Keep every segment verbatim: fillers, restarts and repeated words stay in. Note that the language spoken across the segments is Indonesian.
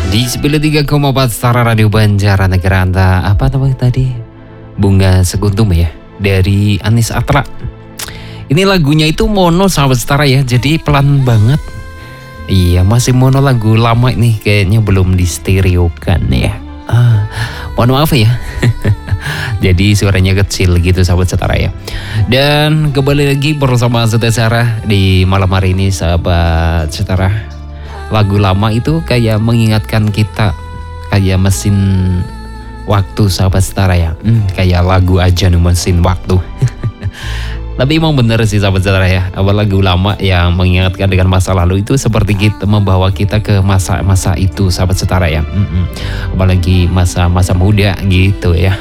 Di sembilan puluh tiga koma empat Setara Radio Banjarnegara Anta. Apa namanya tadi? Bunga Sekuntum ya, dari Anis Atra. Ini lagunya itu mono sahabat Setara ya, jadi pelan banget. Iya, masih mono, lagu lama ini kayaknya belum di stereokan ya. Ah, mohon maaf ya. Jadi suaranya kecil gitu sahabat Setara ya. Dan kembali lagi bersama Sute Sarah di malam hari ini sahabat Setara. Lagu lama itu kayak mengingatkan kita, kayak mesin waktu sahabat Setara ya. Hmm, kayak lagu aja nih mesin waktu. Tapi emang bener sih sahabat Setara ya, apa lagu lama yang mengingatkan dengan masa lalu itu seperti kita membawa kita ke masa-masa itu sahabat Setara ya. Mm-mm. Apalagi masa-masa muda gitu ya.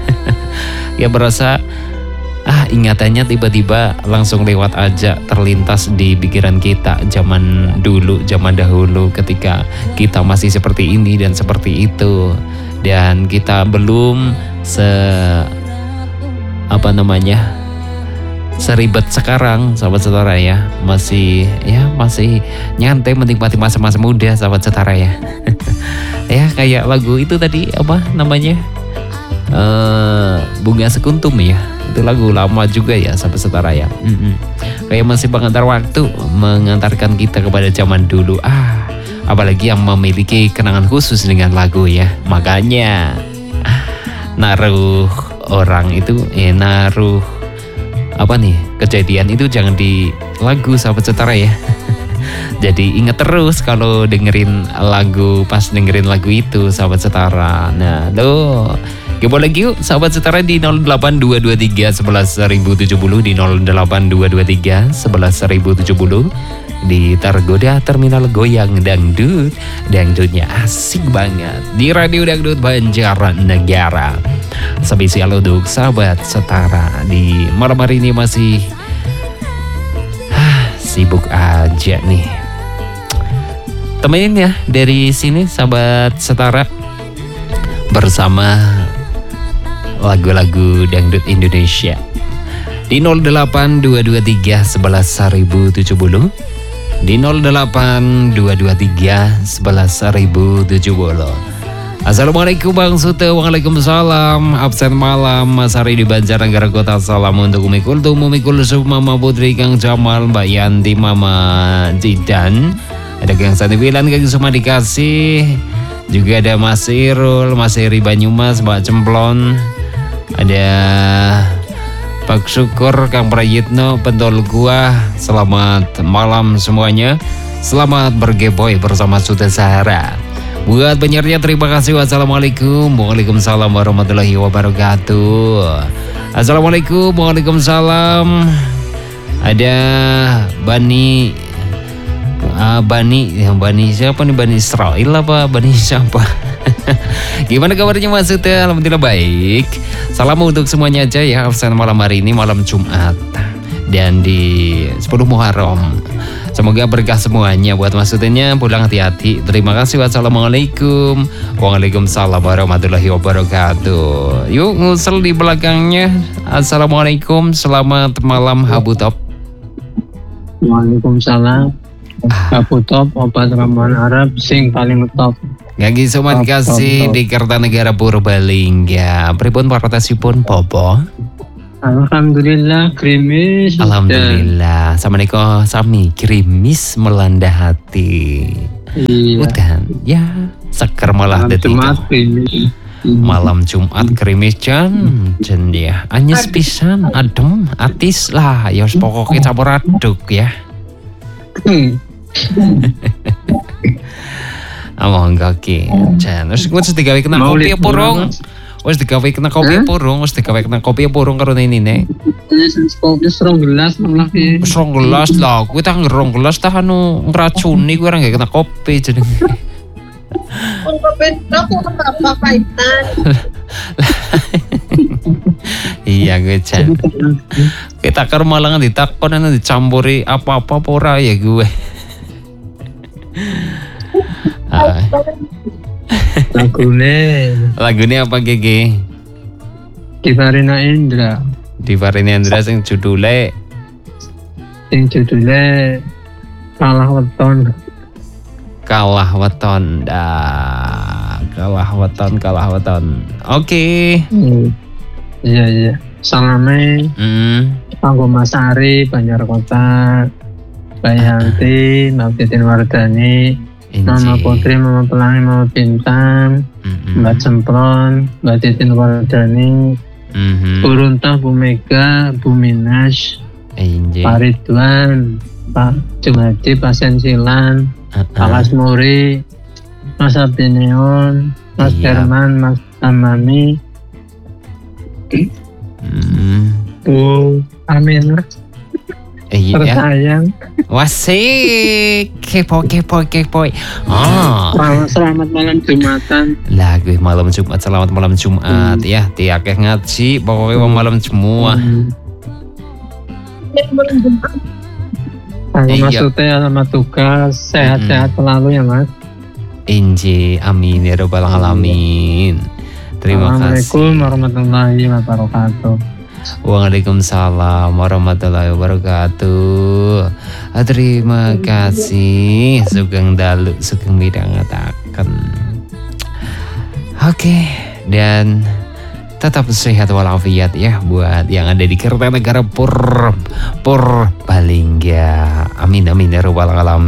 Ya berasa ah ingatannya tiba-tiba langsung lewat aja, terlintas di pikiran kita zaman dulu, zaman dahulu ketika kita masih seperti ini dan seperti itu. Dan kita belum se apa namanya seribet sekarang sahabat Setara ya. Masih ya masih nyantai menikmati masa-masa muda sahabat Setara ya. Ya kayak lagu itu tadi apa namanya uh, Bunga Sekuntum ya. Itu lagu lama juga ya sahabat Setara ya. Mm-mm. Kayak masih mengantar waktu, mengantarkan kita kepada zaman dulu. Ah, apalagi yang memiliki kenangan khusus dengan lagu ya. Makanya naruh orang itu eh naruh apa nih kejadian itu jangan di lagu sahabat Setara ya. Jadi ingat terus kalau dengerin lagu, pas dengerin lagu itu sahabat Setara. Nah lo coba lagi yuk sahabat Setara di nol delapan dua dua tiga sebelas seribu tujuh puluh, di nol delapan dua dua tiga sebelas seribu tujuh puluh, di Tergoda Terminal Goyang Dangdut. Dangdutnya asik banget di Radio Dangdut Banjarnegara. Spesial untuk sahabat Setara di malam hari ini masih ah, sibuk aja nih. Temenin ya dari sini sahabat Setara bersama lagu-lagu dangdut Indonesia di nol delapan dua dua tiga sebelas seribu tujuh puluh, di nol delapan dua dua tiga sebelas seribu tujuh puluh. Assalamualaikum Bang Sute. Waalaikumsalam. Absen malam Mas Hari di Banjarnegara Kota. Salam untuk Umi Kultum, Umi Kulsum, Mama Putri, Kang Jamal, Mbak Yanti, Mama Jidan, ada Kang Sandiwilan, Kang Suma dikasih, juga ada Mas Irul, Mas Eri Banyumas, Mbak Cemplon, ada Pak Syukur, Kang Prayitno, Pentol Gua. Selamat malam semuanya. Selamat bergeboy bersama Sute Sarah. Buat penyiarnya terima kasih. Wassalamualaikum. Waalaikumsalam warahmatullahi wabarakatuh. Assalamualaikum. Waalaikumsalam. Ada Bani uh, Bani Bani siapa nih? Bani Israel apa Bani siapa? Gimana kabarnya Mas Sute? Alhamdulillah baik. Salam untuk semuanya aja ya. Absen malam hari ini malam Jumat dan di sepuluh Muharram. Semoga berkah semuanya buat Mas Sutenya. Pulang hati-hati. Terima kasih. Wassalamualaikum. Waalaikumsalam warahmatullahi wabarakatuh. Yuk ngusul di belakangnya. Assalamualaikum. Selamat malam Habu Top. Waalaikumsalam. Habu Top obat ramuan Arab sing paling top. Gagi somat kasih di Kertanegara Purbalingga. Pripun paratosipun Popo? Alhamdulillah krimis. Alhamdulillah. Sama niko sami krimis melanda hati. Iya. Udan ya seker malah detik. Malam Jumat krimis jan jan ya. Anyes pisan adem atis lah. Ya pokoknya campur aduk ya. Among kaki jan. Terus gue sedih gawe kena kopi apa rong? Wes digawe kena kopi apa rong? Wes digawe kena kopi apa rong karo ini nek? Kopi serong gelas malah ki. Serong gelas lah, kuwi tak ngerong gelas tak anu ngracuni kuwi ora gak kena kopi jenenge. Pun kopi aku apa kaitan? Iya gue jan. Kita karo malah ditakon anu dicampuri apa-apa apa ora ya gue. Ah. Lagune Lagune apa Gege? Divarina Indra. Divarina Indra sing judule Sing judule Salah Weton. kalah weton dah. Kalah weton, kalah weton. Oke. Hmm. Iya iya. Salame Hmm. kanggo Mas Ari Banjar Kota, Mbak Yanti, Mbak Titin Wardani, Mama Inji. Putri, Mama Pelangi, Mama Bintang, Mm-mm. Mbak Cemplon, Mbak Titin Wardani, Mhm. Bu Runtah, Bu Mega, Bu Minas, Inji. Pak Ridwan, Pak Jumadi, Pak Sensilan, Pak Uh-uh. Lasmuri, Mas Abineon, Mas Iya. Herman, Mas Amami, Mm. Bu Aminah, Iya. tersayang. Wasik. Kepo, kepo, kepo. Ah. Selamat, selamat malam Jumatan. Lagu malam Jumat, selamat malam Jumat ya. Tiakeh ngaji, pokoknya wong malam semua. Hmm. Yang belum jumpa. Aku Iya. Mas Tute selamat tugas, sehat-sehat selalu ya Mas. Inji, amin ya robbal alamin. Terima Assalamualaikum kasih. warahmatullahi wabarakatuh. Waalaikumsalam warahmatullahi wabarakatuh. Ah, Terima kasih Sugeng Dalu, Sugeng Midangataken. Oke, dan tetap sehat walafiat ya buat yang ada di Kertanegara Pur Purbalingga. Amin amin ya robbal alamin.